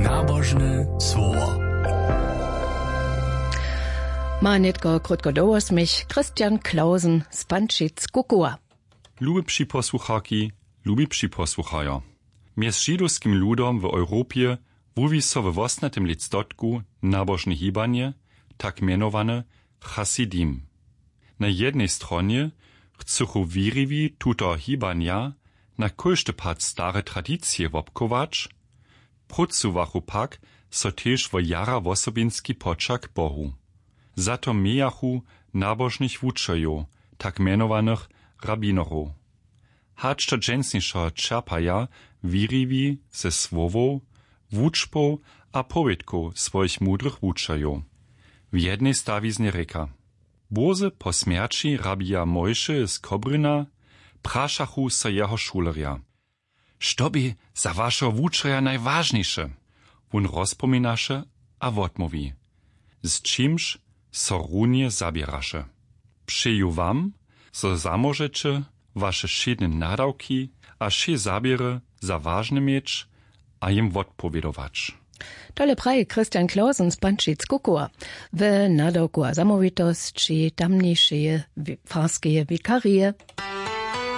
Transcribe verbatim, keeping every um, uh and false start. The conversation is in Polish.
Nabożne słowo. Manetko krótko dołos mich Christian Klausen z Pančic Kukua. Lubibši posłuchaki, lubibši posłuchajo. Mjez židowskim ludom w Europie wuwi so w osnatym lictotku nabożne hibanie, tak mianowane Hasidim. Na jednej stronie chcą wiriwi tuto hibania na kójszty pad stare tradycje wopkować, prócuwachu pak so też wo jara wosobinski poczak Bohu. Za to mijachu nabożnych wuczerjo, tak mianowanych rabinorów. Hacz to dżęsniszo czerpaja wiriwi ze słowów, wuczpów a powiedków swoich mudrych wuczerjo. W jednej stawiznie reka. Boze po śmierci rabija Mojše z Kobryna praszachu se jeho šulerja. Što bi za vašo wuczerja najważniejsze? Wun rozpominaše a wotmowi. Z czymś so runie zabieraše. Přeju wam, so zamożecie wasze šedne nadawki a še zabierę za ważne mieć, a im wotpowiedować. Tole praje Christian Klausen z Pančic Kukua. W nadawku a zamówitość czy tamniejsze farskie wikarie.